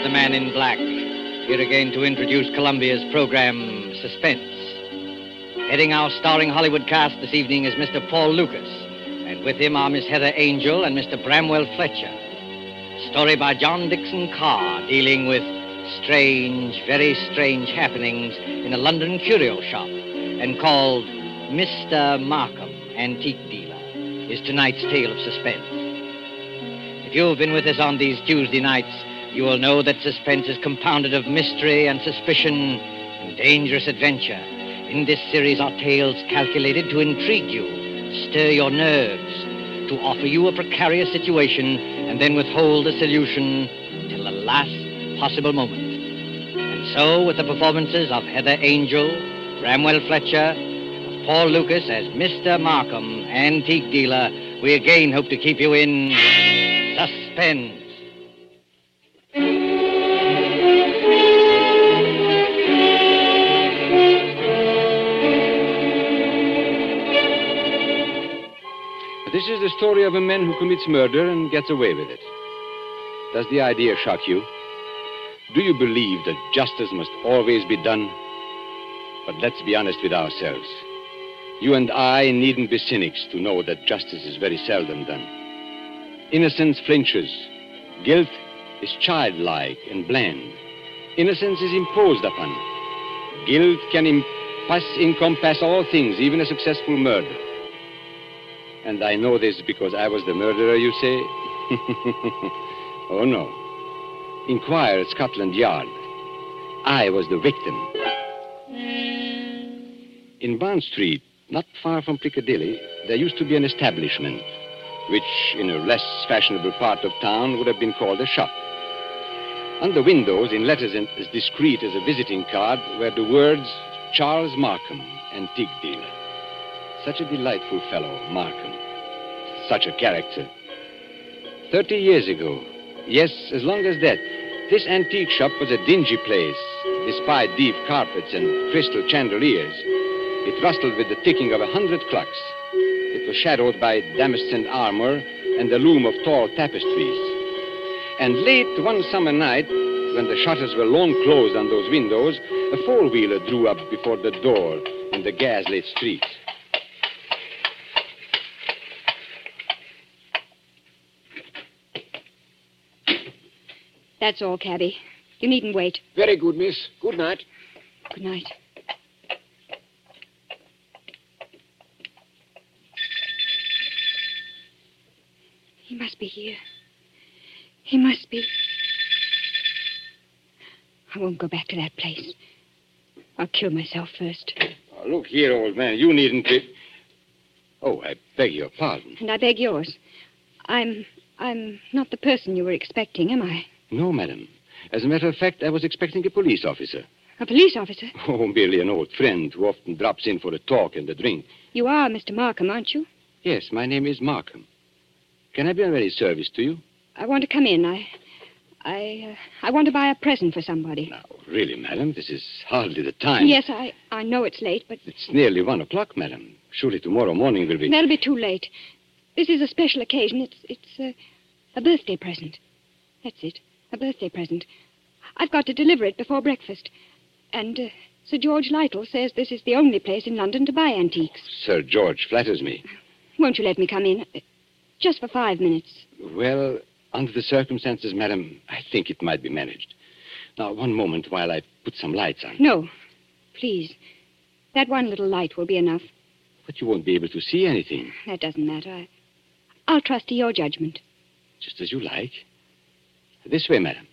the Man in Black, here again to introduce Columbia's program, Suspense. Heading our starring Hollywood cast this evening is Mr. Paul Lucas, and with him are Miss Heather Angel and Mr. Bramwell Fletcher. Story by John Dixon Carr, dealing with strange, very strange happenings in a London curio shop, and called Mr. Markham, Antique Dealer, is tonight's tale of suspense. If you've been with us on these Tuesday nights, you will know that suspense is compounded of mystery and suspicion and dangerous adventure. In this series are tales calculated to intrigue you, stir your nerves, to offer you a precarious situation and then withhold the solution till the last possible moment. And so, with the performances of Heather Angel, Bramwell Fletcher, of Paul Lucas as Mr. Markham, Antique Dealer, we again hope to keep you in suspense. This is the story of a man who commits murder and gets away with it. Does the idea shock you? Do you believe that justice must always be done? But let's be honest with ourselves. You and I needn't be cynics to know that justice is very seldom done. Innocence flinches. Guilt is childlike and bland. Innocence is imposed upon. Guilt can encompass all things, even a successful murder. And I know this because I was the murderer, you say? Oh, no. Inquire at Scotland Yard. I was the victim. In Bond Street, not far from Piccadilly, there used to be an establishment, which in a less fashionable part of town would have been called a shop. On the windows, in letters as discreet as a visiting card, were the words, Charles Markham, Antique Dealer. Such a delightful fellow, Markham. Such a character. 30 years ago, yes, as long as that, this antique shop was a dingy place, despite deep carpets and crystal chandeliers. It rustled with the ticking of 100 clocks. It was shadowed by damascened armor and the loom of tall tapestries. And late one summer night, when the shutters were long closed on those windows, a four-wheeler drew up before the door in the gas-lit street. That's all, cabby. You needn't wait. Very good, miss. Good night. Good night. He must be here. He must be. I won't go back to that place. I'll kill myself first. Oh, look here, old man. You needn't be... Oh, I beg your pardon. And I beg yours. I'm not the person you were expecting, am I? No, madam. As a matter of fact, I was expecting a police officer. A police officer? Oh, merely an old friend who often drops in for a talk and a drink. You are Mr. Markham, aren't you? Yes, my name is Markham. Can I be of any service to you? I want to come in. I want to buy a present for somebody. Now, really, madam, this is hardly the time. Yes, I know it's late, but... It's nearly 1 o'clock, madam. Surely tomorrow morning will be... That'll be too late. This is a special occasion. It's a birthday present. That's it. A birthday present. I've got to deliver it before breakfast. And Sir George Lytle says this is the only place in London to buy antiques. Sir George flatters me. Won't you let me come in? Just for 5 minutes. Well, under the circumstances, madam, I think it might be managed. Now, one moment while I put some lights on. No. Please. That one little light will be enough. But you won't be able to see anything. That doesn't matter. I'll trust to your judgment. Just as you like. This way, madam.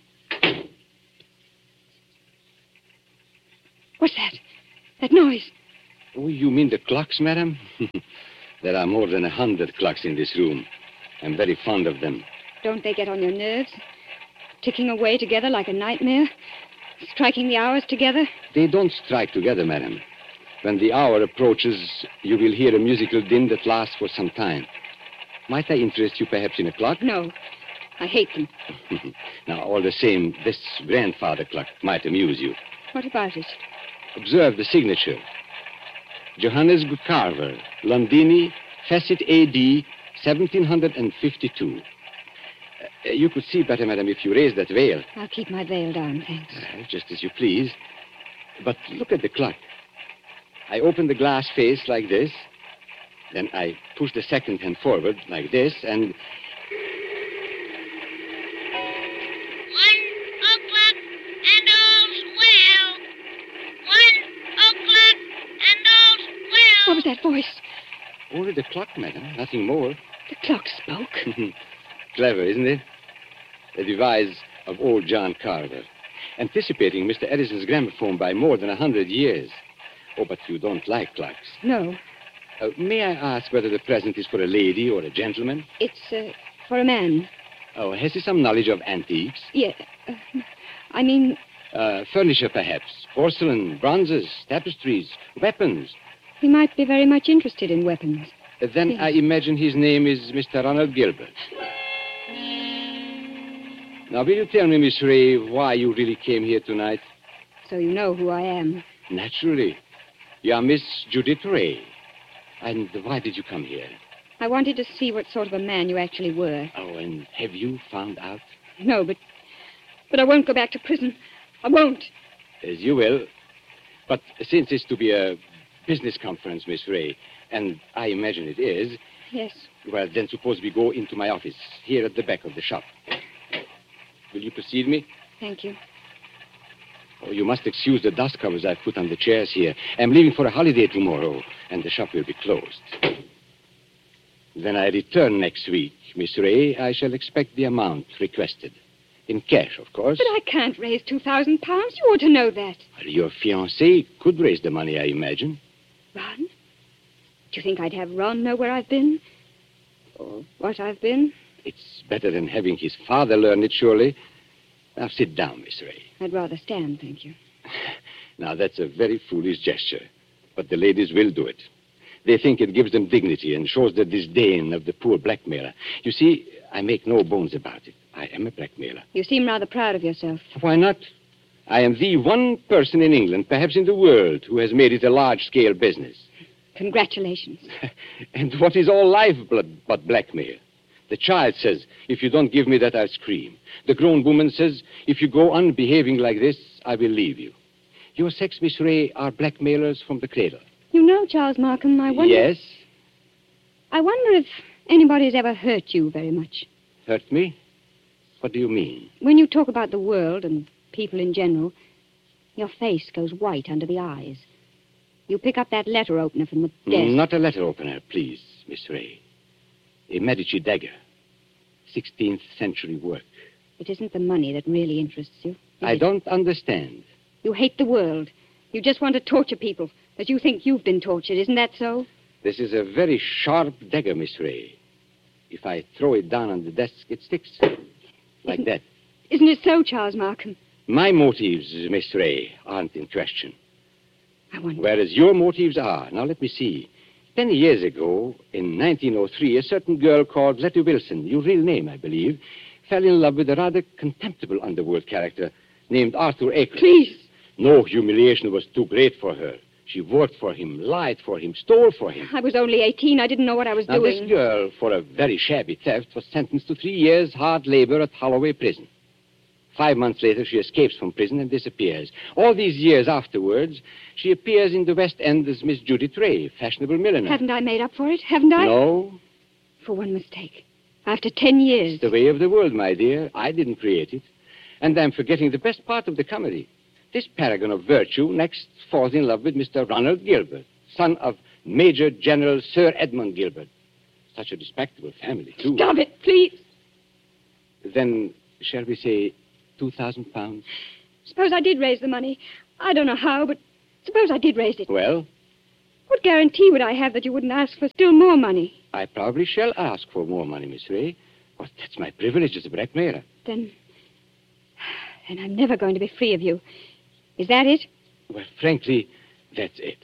What's that? That noise? Oh, you mean the clocks, madam? There are more than 100 clocks in this room. I'm very fond of them. Don't they get on your nerves? Ticking away together like a nightmare? Striking the hours together? They don't strike together, madam. When the hour approaches, you will hear a musical din that lasts for some time. Might I interest you perhaps in a clock? No. I hate them. Now, all the same, this grandfather clock might amuse you. What about it? Observe the signature. Johannes Carver, Londini, Facet A.D., 1752. You could see better, madam, if you raised that veil. I'll keep my veil down, thanks. Just as you please. But look at the clock. I open the glass face like this. Then I push the second hand forward like this, and... 1:00 and all's well. 1:00 and all's well. What was that voice? Only the clock, madam, nothing more. The clock spoke. Clever, isn't it? A device of old John Carver, anticipating Mr. Edison's gramophone by more than 100 years. Oh, but you don't like clocks. No, May I ask whether the present is for a lady or a gentleman? it's for a man. Oh, has he some knowledge of antiques? Yeah, I mean, Furniture, perhaps. Porcelain, bronzes, tapestries, weapons. he might be very much interested in weapons. Then Yes. I imagine his name is Mr. Ronald Gilbert. Now, will you tell me, Miss Ray, why you really came here tonight? So you know who I am. Naturally. You are Miss Judith Ray. And why did you come here? I wanted to see what sort of a man you actually were. Oh, and have you found out? No, but I won't go back to prison. I won't. As you will. But since it's to be a business conference, Miss Ray, and I imagine it is, Yes. well, then suppose we go into my office, here at the back of the shop. Will you precede me? Thank you. Oh, you must excuse the dust covers I've put on the chairs here. I'm leaving for a holiday tomorrow, and the shop will be closed. When I return next week, Miss Ray, I shall expect the amount requested. In cash, of course. But I can't raise 2,000 pounds. You ought to know that. Well, your fiancé could raise the money, I imagine. Ron? Do you think I'd have Ron know where I've been? Or what I've been? It's better than having his father learn it, surely. Now, sit down, Miss Ray. I'd rather stand, thank you. Now, that's a very foolish gesture, but the ladies will do it. They think it gives them dignity and shows the disdain of the poor blackmailer. You see, I make no bones about it. I am a blackmailer. You seem rather proud of yourself. Why not? I am the one person in England, perhaps in the world, who has made it a large-scale business. Congratulations. And what is all lifeblood but blackmail? The child says, if you don't give me that, I'll scream. The grown woman says, if you go on behaving like this, I will leave you. Your sex, Miss Ray, are blackmailers from the cradle. You know, Charles Markham, I wonder... Yes? I wonder if anybody's ever hurt you very much. Hurt me? What do you mean? When you talk about the world and people in general, your face goes white under the eyes. You pick up that letter opener from the desk. Not a letter opener, please, Miss Ray. A Medici dagger. 16th century work. It isn't the money that really interests you. I don't understand. You hate the world. You just want to torture people, as you think you've been tortured. Isn't that so? This is a very sharp dagger, Miss Ray. If I throw it down on the desk, it sticks. Like that. Isn't it so, Charles Markham? My motives, Miss Ray, aren't in question. I wonder. Whereas your motives are. Now, let me see. 10 years ago, in 1903, a certain girl called Letty Wilson, your real name, I believe, fell in love with a rather contemptible underworld character named Arthur Aker. Please. No humiliation was too great for her. She worked for him, lied for him, stole for him. I was only 18. I didn't know what I was Now, doing. this girl, for a very shabby theft, was sentenced to 3 years hard labor at Holloway Prison. 5 months later, she escapes from prison and disappears. All these years afterwards, she appears in the West End as Miss Judith Ray, fashionable milliner. Haven't I made up for it? Haven't I? No, For one mistake. After 10 years. it's the way of the world, my dear. I didn't create it. And I'm forgetting the best part of the comedy. This paragon of virtue next falls in love with Mr. Ronald Gilbert, son of Major General Sir Edmund Gilbert. Such a respectable family, too. Stop it, please. Then, shall we say, 2,000 pounds? Suppose I did raise the money. I don't know how, but suppose I did raise it. Well, What guarantee would I have that you wouldn't ask for still more money? I probably shall ask for more money, Miss Ray. But that's my privilege as a blackmailer. Then I'm never going to be free of you. Is that it? Well, frankly, that's it.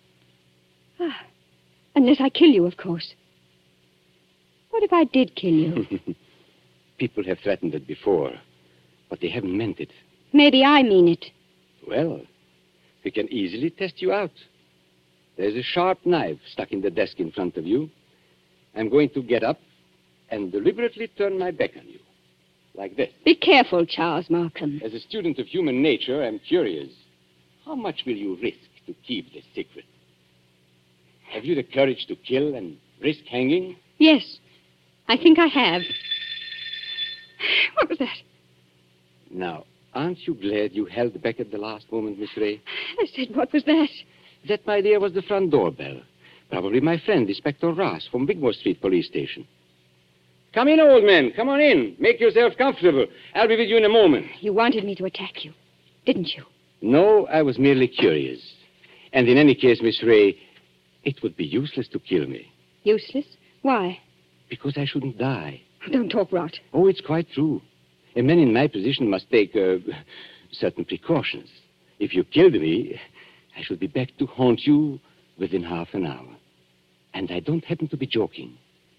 Unless I kill you, of course. What if I did kill you? People have threatened it before, but they haven't meant it. Maybe I mean it. Well, we can easily test you out. There's a sharp knife stuck in the desk in front of you. I'm going to get up and deliberately turn my back on you. like this. Be careful, Charles Markham. As a student of human nature, I'm curious. How much will you risk to keep this secret? Have you the courage to kill and risk hanging? Yes, I think I have. What was that? Now, aren't you glad you held back at the last moment, Miss Ray? I said, what was that? That, my dear, was the front doorbell. Probably my friend, Inspector Ross, from Wigmore Street Police Station. Come in, old man. Come on in. Make yourself comfortable. I'll be with you in a moment. You wanted me to attack you, didn't you? No, I was merely curious. And in any case, Miss Ray, it would be useless to kill me. Useless? Why? Because I shouldn't die. Don't talk rot. Oh, it's quite true. A man in my position must take certain precautions. If you killed me, I should be back to haunt you within half an hour. And I don't happen to be joking.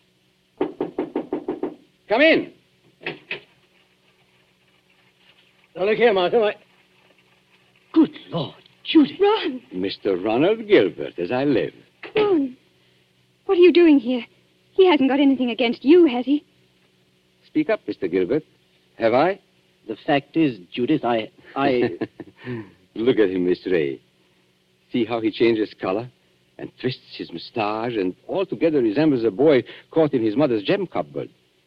Come in. Now, look here, Markham. Good Lord, Judy. Ron! Mr. Ronald Gilbert, as I live. Ron! What are you doing here? He hasn't got anything against you, has he? Speak up, Mr. Gilbert. Have I? The fact is, Judith, I... Look at him, Miss Ray. See how he changes color and twists his mustache and altogether resembles a boy caught in his mother's gem cupboard.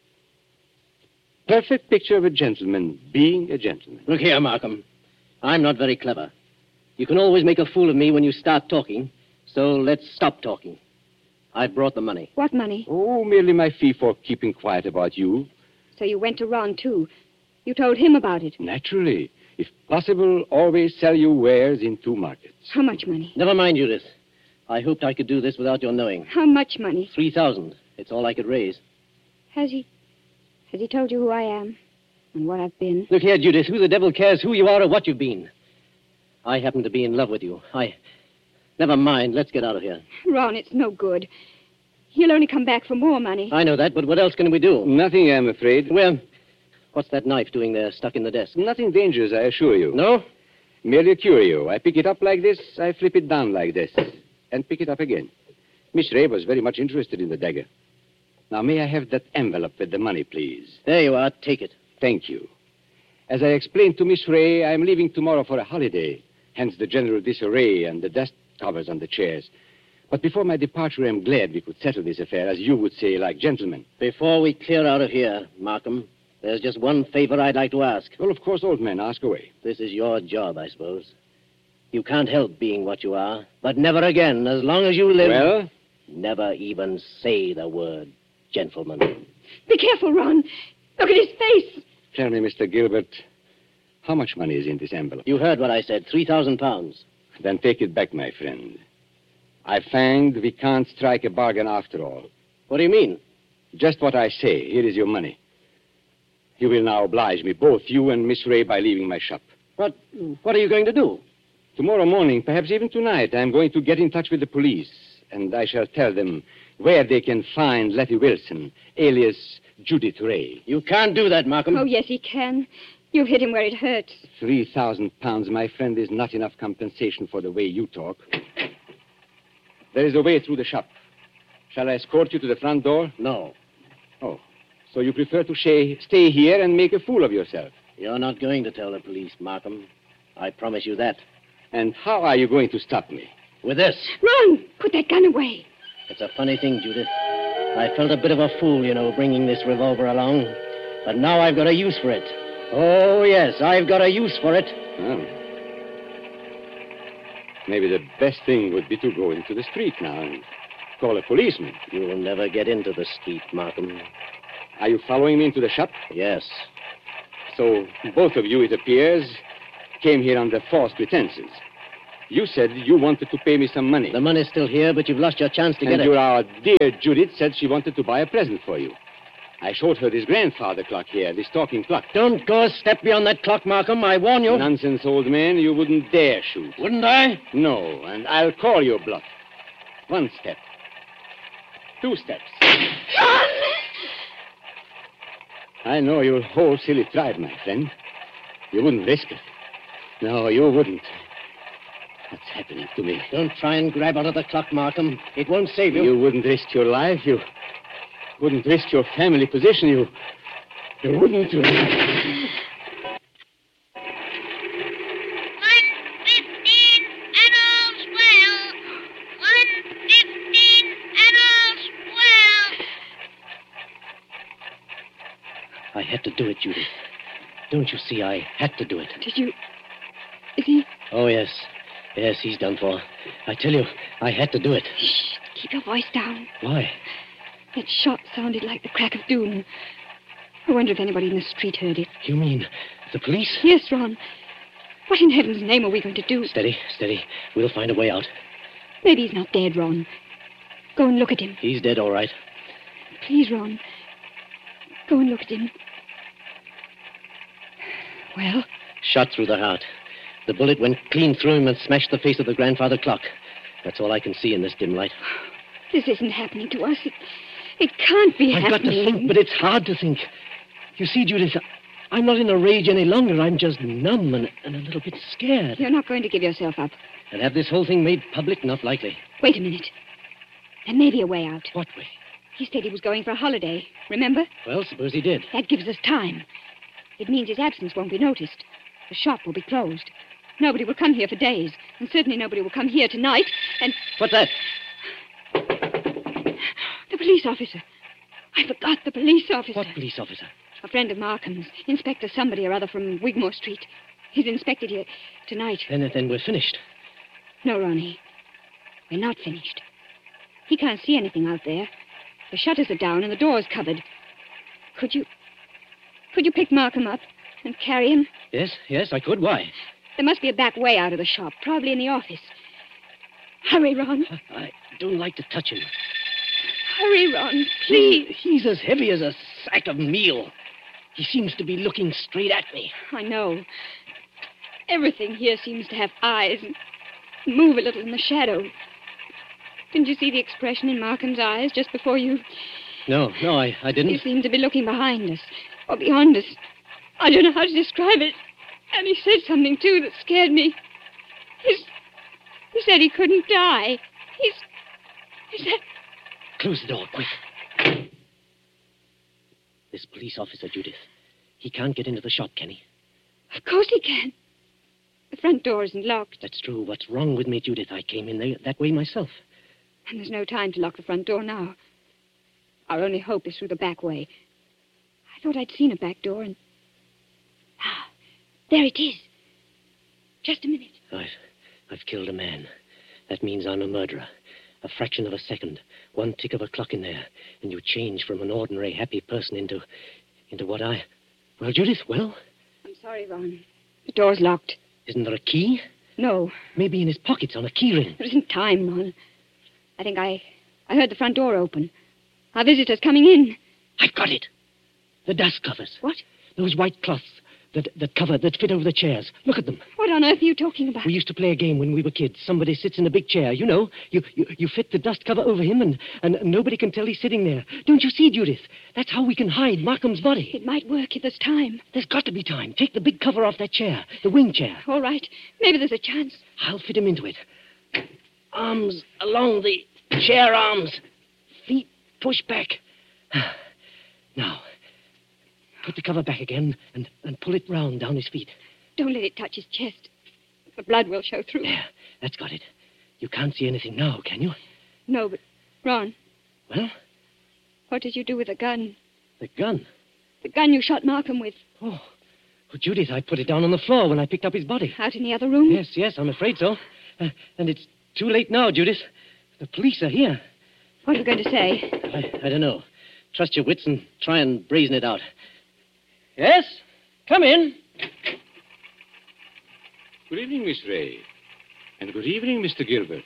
Perfect picture of a gentleman being a gentleman. Look here, Markham. I'm not very clever. You can always make a fool of me when you start talking, so let's stop talking. I brought the money. What money? Oh, merely my fee for keeping quiet about you. So you went to Ron, too. You told him about it. Naturally. If possible, always sell your wares in 2 markets. How much money? Never mind, Judith. I hoped I could do this without your knowing. How much money? 3,000. It's all I could raise. Has he told you who I am and what I've been? Look here, Judith. Who the devil cares who you are or what you've been? I happen to be in love with you. Never mind. Let's get out of here. Ron, it's no good. He'll only come back for more money. I know that, but what else can we do? Nothing, I'm afraid. Well, what's that knife doing there, stuck in the desk? Nothing dangerous, I assure you. No? Merely a curio. I pick it up like this, I flip it down like this, and pick it up again. Miss Ray was very much interested in the dagger. Now, may I have that envelope with the money, please? There you are. Take it. Thank you. As I explained to Miss Ray, I'm leaving tomorrow for a holiday, hence the general disarray and the dust covers on the chairs. But before my departure, I'm glad we could settle this affair, as you would say, like gentlemen. Before we clear out of here, Markham, there's just one favor I'd like to ask. Well, of course, old man, ask away. This is your job, I suppose. You can't help being what you are, but never again, as long as you live... Well? Never even say the word gentleman. Be careful, Ron. Look at his face. Tell me, Mr. Gilbert, how much money is in this envelope? You heard what I said, 3,000 pounds. Then take it back, my friend. I find we can't strike a bargain after all. What do you mean? Just what I say. Here is your money. You will now oblige me, both you and Miss Ray, by leaving my shop. What are you going to do? Tomorrow morning, perhaps even tonight, I'm going to get in touch with the police, and I shall tell them where they can find Letty Wilson, alias Judith Ray. You can't do that, Markham. Oh, yes, he can. You've hit him where it hurts. 3,000 pounds, my friend, is not enough compensation for the way you talk. There is a way through the shop. Shall I escort you to the front door? No. Oh, so you prefer to stay here and make a fool of yourself? You're not going to tell the police, Markham. I promise you that. And how are you going to stop me? With this. Ron, put that gun away. It's a funny thing, Judith. I felt a bit of a fool, bringing this revolver along. But now I've got a use for it. Oh, yes, I've got a use for it. Oh. Maybe the best thing would be to go into the street now and call a policeman. You'll never get into the street, Markham. Are you following me into the shop? Yes. So both of you, it appears, came here under false pretenses. You said you wanted to pay me some money. The money's still here, but you've lost your chance to get it. And our dear Judith said she wanted to buy a present for you. I showed her this grandfather clock here, this talking clock. Don't go a step beyond that clock, Markham. I warn you. Nonsense, old man. You wouldn't dare shoot. Wouldn't I? No, and I'll call your bluff. 1 step. 2 steps. I know you'll whole silly tried, my friend. You wouldn't risk it. No, you wouldn't. What's happening to me? Don't try and grab out of the clock, Markham. It won't save you. You wouldn't risk your life. You wouldn't risk your family position. You wouldn't. 1:15 and all's well. 1:15 and all's well. I had to do it, Judith. Don't you see? I had to do it. Did you... Is he... Oh, yes. Yes, he's done for. I tell you, I had to do it. Shh, keep your voice down. Why? That shot sounded like the crack of doom. I wonder if anybody in the street heard it. You mean the police? Yes, Ron. What in heaven's name are we going to do? Steady, steady. We'll find a way out. Maybe he's not dead, Ron. Go and look at him. He's dead, all right. Please, Ron. Go and look at him. Well? Shot through the heart. The bullet went clean through him and smashed the face of the grandfather clock. That's all I can see in this dim light. This isn't happening to us. It can't be I've happening. got to think, but it's hard to think. You see, Judith, I'm not in a rage any longer. I'm just numb and a little bit scared. You're not going to give yourself up. And have this whole thing made public? Not likely. Wait a minute. There may be a way out. What way? He said he was going for a holiday. Remember? Well, suppose he did. That gives us time. It means his absence won't be noticed. The shop will be closed. Nobody will come here for days. And certainly nobody will come here tonight. And... What's that? The police officer. I forgot the police officer. What police officer? A friend of Markham's. Inspector somebody or other from Wigmore Street. He's inspected here tonight. Then we're finished. No, Ronnie. We're not finished. He can't see anything out there. The shutters are down and the door's covered. Could you pick Markham up and carry him? Yes, I could. Why? There must be a back way out of the shop, probably in the office. Hurry, Ron. I don't like to touch him. Hurry, Ron, please. He's as heavy as a sack of meal. He seems to be looking straight at me. I know. Everything here seems to have eyes and move a little in the shadow. Didn't you see the expression in Markham's eyes just before you... No, I didn't. He seemed to be looking behind us, or beyond us. I don't know how to describe it. And he said something, too, that scared me. He said he couldn't die. He said... Close the door, quick. This police officer, Judith, he can't get into the shop, can he? Of course he can. The front door isn't locked. That's true. What's wrong with me, Judith? I came in there that way myself. And there's no time to lock the front door now. Our only hope is through the back way. I thought I'd seen a back door and... Ah, there it is. Just a minute. I've killed a man. That means I'm a murderer. A fraction of a second, one tick of a clock in there, and you change from an ordinary happy person into what I... Well, Judith, well? I'm sorry, Ron. The door's locked. Isn't there a key? No. Maybe in his pockets on a key ring. There isn't time, Ron. I think I heard the front door open. Our visitor's coming in. I've got it. The dust covers. What? Those white cloths that fit over the chairs. Look at them. What on earth are you talking about? We used to play a game when we were kids. Somebody sits in a big chair. You know, you fit the dust cover over him and nobody can tell he's sitting there. Don't you see, Judith? That's how we can hide Markham's body. It might work if there's time. There's got to be time. Take the big cover off that chair, the wing chair. All right. Maybe there's a chance. I'll fit him into it. Arms along the chair arms. Feet pushed back. Now, put the cover back again and pull it round down his feet. Don't let it touch his chest. The blood will show through. There, that's got it. You can't see anything now, can you? No, but, Ron. Well? What did you do with the gun? The gun? The gun you shot Markham with. Oh. Well, Judith, I put it down on the floor when I picked up his body. Out in the other room? Yes, I'm afraid so. And it's too late now, Judith. The police are here. What are you going to say? I don't know. Trust your wits and try and brazen it out. Yes? Come in. Good evening, Miss Ray. And good evening, Mr. Gilbert.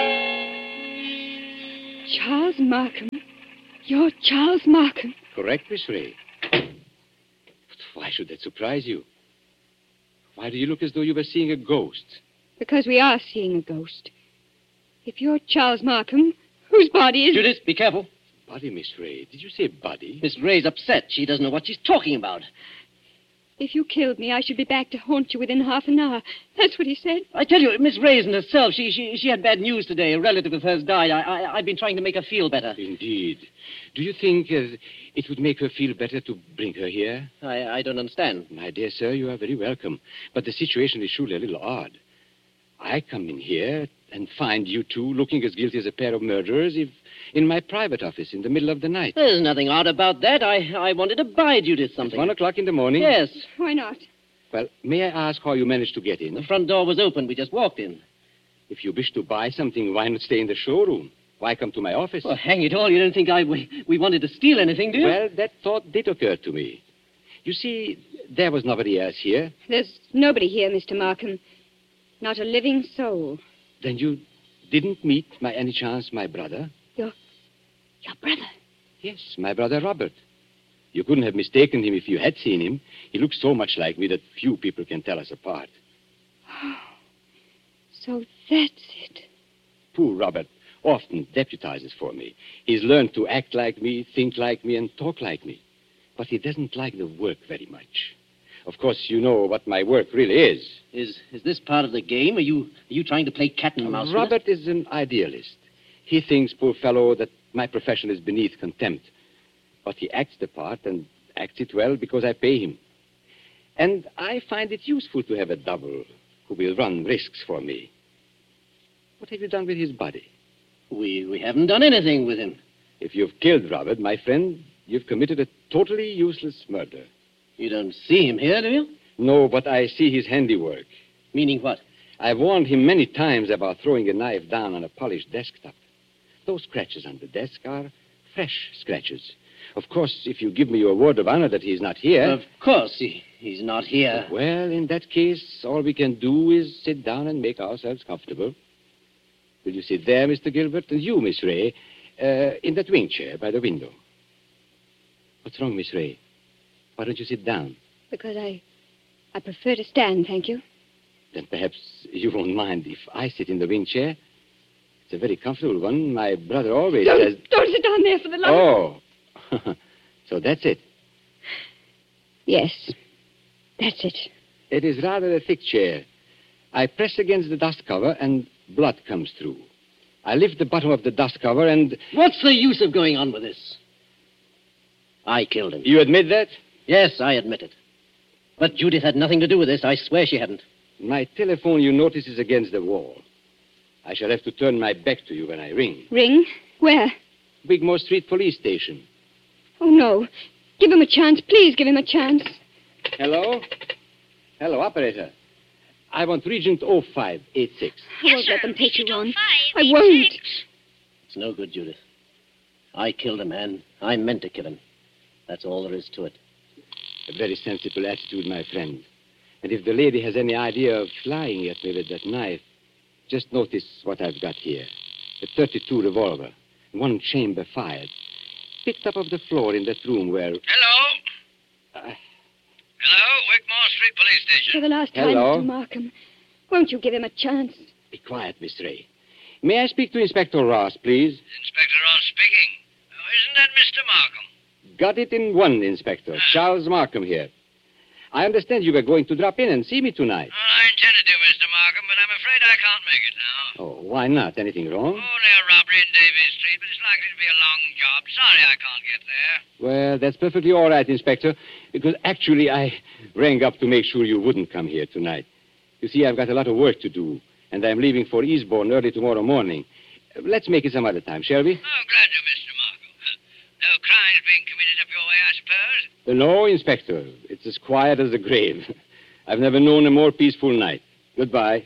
Charles Markham? You're Charles Markham? Correct, Miss Ray. But why should that surprise you? Why do you look as though you were seeing a ghost? Because we are seeing a ghost. If you're Charles Markham, whose body is... Judith, be careful. Body, Miss Ray. Did you say body? Miss Ray's upset. She doesn't know what she's talking about. If you killed me, I should be back to haunt you within half an hour. That's what he said. I tell you, Miss Raisin herself, she had bad news today. A relative of hers died. I've been trying to make her feel better. Indeed. Do you think it would make her feel better to bring her here? I don't understand. My dear sir, you are very welcome. But the situation is surely a little odd. I come in here and find you two looking as guilty as a pair of murderers in my private office in the middle of the night. There's nothing odd about that. I wanted to buy Judith something. At 1 o'clock in the morning? Yes. Why not? Well, may I ask how you managed to get in? The front door was open. We just walked in. If you wish to buy something, why not stay in the showroom? Why come to my office? Well, hang it all. You don't think we wanted to steal anything, do you? Well, that thought did occur to me. You see, there was nobody else here. There's nobody here, Mr. Markham. Not a living soul. Then you didn't meet, by any chance, my brother? Your brother? Yes, my brother Robert. You couldn't have mistaken him if you had seen him. He looks so much like me that few people can tell us apart. Oh, so that's it. Poor Robert often deputizes for me. He's learned to act like me, think like me, and talk like me. But he doesn't like the work very much. Of course, you know what my work really is. Is this part of the game? Are you trying to play cat and mouse? Robert is an idealist. He thinks, poor fellow, that my profession is beneath contempt. But he acts the part and acts it well because I pay him. And I find it useful to have a double who will run risks for me. What have you done with his body? We haven't done anything with him. If you've killed Robert, my friend, you've committed a totally useless murder. You don't see him here, do you? No, but I see his handiwork. Meaning what? I've warned him many times about throwing a knife down on a polished desktop. Those scratches on the desk are fresh scratches. Of course, if you give me your word of honor that he's not here... Of course, he's not here. Well, in that case, all we can do is sit down and make ourselves comfortable. Will you sit there, Mr. Gilbert? And you, Miss Ray, in that wing chair by the window. What's wrong, Miss Ray? Why don't you sit down? Because I prefer to stand, thank you. Then perhaps you won't mind if I sit in the wing chair. It's a very comfortable one. My brother always says... Don't sit down there for the love. Oh. So that's it. Yes, that's it. It is rather a thick chair. I press against the dust cover and blood comes through. I lift the bottom of the dust cover and... What's the use of going on with this? I killed him. You admit that? Yes, I admit it. But Judith had nothing to do with this. I swear she hadn't. My telephone, you notice, is against the wall. I shall have to turn my back to you when I ring. Ring? Where? Wigmore Street Police Station. Oh, no. Give him a chance. Please give him a chance. Hello? Hello, operator. I want Regent 0586. I won't let them take you on. I 586. won't. It's no good, Judith. I killed a man. I meant to kill him. That's all there is to it. A very sensible attitude, my friend. And if the lady has any idea of flying at me with that knife, just notice what I've got here. A .32 revolver, one chamber fired, picked up off the floor in that room where... Hello? Hello, Wigmore Street Police Station. For the last time, Hello? Mr. Markham, won't you give him a chance? Be quiet, Miss Ray. May I speak to Inspector Ross, please? Inspector Ross speaking. Oh, isn't that Mr. Markham? Got it in one, Inspector. Charles Markham here. I understand you were going to drop in and see me tonight. Well, I intended to, Mr. Markham, but I'm afraid I can't make it now. Oh, why not? Anything wrong? Only a robbery in Davies Street, but it's likely to be a long job. Sorry I can't get there. Well, that's perfectly all right, Inspector, because actually I rang up to make sure you wouldn't come here tonight. You see, I've got a lot of work to do, and I'm leaving for Eastbourne early tomorrow morning. Let's make it some other time, shall we? Oh, glad to, Mr. Markham. No crimes being committed up your way, I suppose? No, Inspector. It's as quiet as the grave. I've never known a more peaceful night. Goodbye.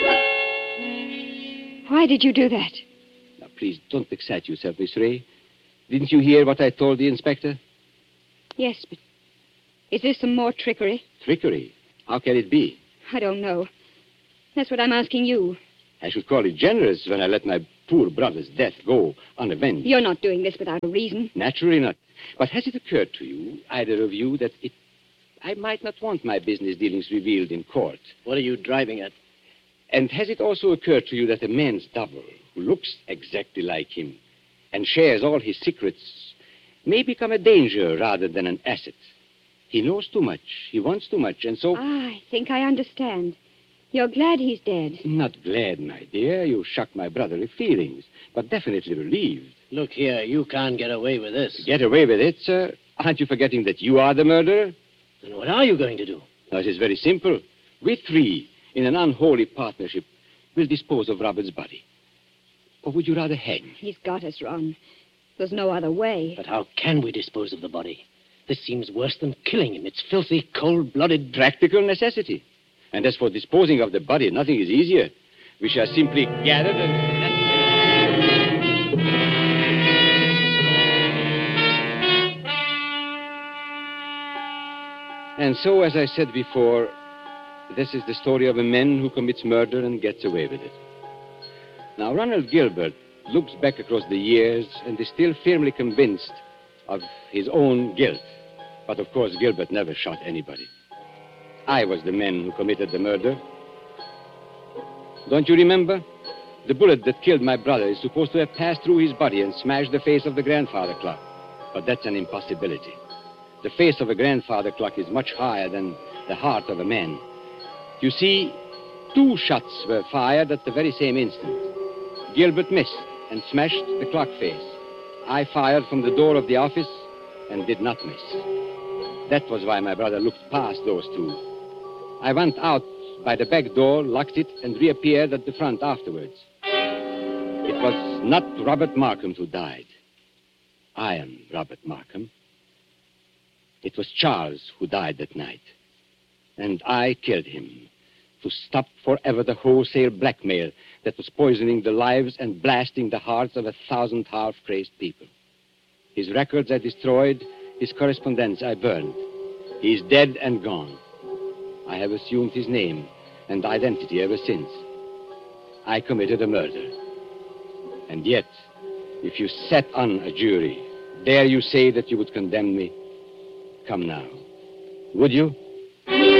Why did you do that? Now, please, don't excite yourself, Miss Ray. Didn't you hear what I told the Inspector? Yes, but is this some more trickery? Trickery? How can it be? I don't know. That's what I'm asking you. I should call it generous when I let my poor brother's death go unavenged. You're not doing this without a reason. Naturally not. But has it occurred to you, either of you, that I might not want my business dealings revealed in court? What are you driving at? And has it also occurred to you that a man's double, who looks exactly like him and shares all his secrets, may become a danger rather than an asset? He knows too much. He wants too much, and so... I think I understand. You're glad he's dead. Not glad, my dear. You shock my brotherly feelings, but definitely relieved. Look here, you can't get away with this. Get away with it, sir? Aren't you forgetting that you are the murderer? Then what are you going to do? Now, it is very simple. We three, in an unholy partnership, will dispose of Robert's body. Or would you rather hang? He's got us, Ron. There's no other way. But how can we dispose of the body? This seems worse than killing him. It's filthy, cold-blooded... Practical necessity. And as for disposing of the body, nothing is easier. We shall simply gather and... And so, as I said before, this is the story of a man who commits murder and gets away with it. Now, Ronald Gilbert looks back across the years and is still firmly convinced of his own guilt. But, of course, Gilbert never shot anybody. I was the man who committed the murder. Don't you remember? The bullet that killed my brother is supposed to have passed through his body and smashed the face of the grandfather clock. But that's an impossibility. The face of a grandfather clock is much higher than the heart of a man. You see, 2 shots were fired at the very same instant. Gilbert missed and smashed the clock face. I fired from the door of the office and did not miss. That was why my brother looked past those 2. I went out by the back door, locked it, and reappeared at the front afterwards. It was not Robert Markham who died. I am Robert Markham. It was Charles who died that night. And I killed him to stop forever the wholesale blackmail that was poisoning the lives and blasting the hearts of 1,000 half-crazed people. His records I destroyed, his correspondence I burned. He is dead and gone. I have assumed his name and identity ever since. I committed a murder. And yet, if you sat on a jury, dare you say that you would condemn me? Come now. Would you?